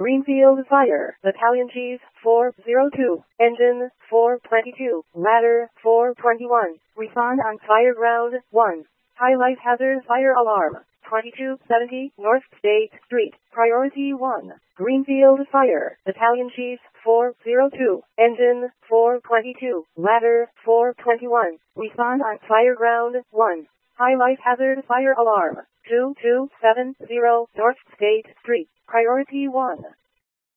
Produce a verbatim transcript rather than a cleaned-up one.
Greenfield Fire, Battalion Chief four zero two, Engine four twenty-two, Ladder four twenty-one, Respond on Fire Ground one, High Life Hazard Fire Alarm, twenty-two seventy North State Street, Priority one, Greenfield Fire, Battalion Chief four zero two, Engine four twenty-two, Ladder four twenty-one, Respond on Fire Ground one, High Life Hazard Fire Alarm, two two seven zero North State Street, Priority one.